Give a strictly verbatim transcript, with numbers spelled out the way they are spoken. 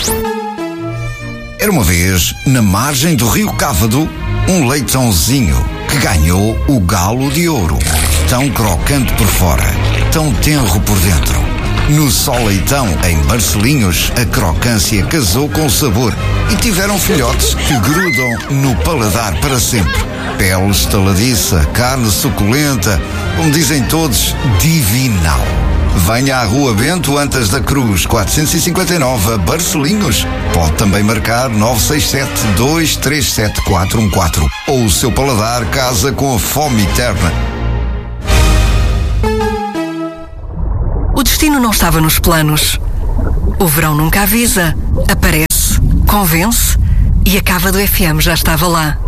Era uma vez, na margem do rio Cávado, um leitãozinho que ganhou o galo de ouro. Tão crocante por fora, tão tenro por dentro. No Só Leitão, em Barcelinhos, a crocância casou com o sabor e tiveram filhotes que grudam no paladar para sempre. Pele estaladiça, carne suculenta, como dizem todos, divinal. Venha à Rua Bento Antas da Cruz, quatrocentos e cinquenta e nove, Barcelinhos. Pode também marcar nove seis sete, dois três sete, quatro um quatro. Ou o seu paladar casa com a fome eterna. O destino não estava nos planos. O verão nunca avisa. Aparece, convence e a Cávado F M já estava lá.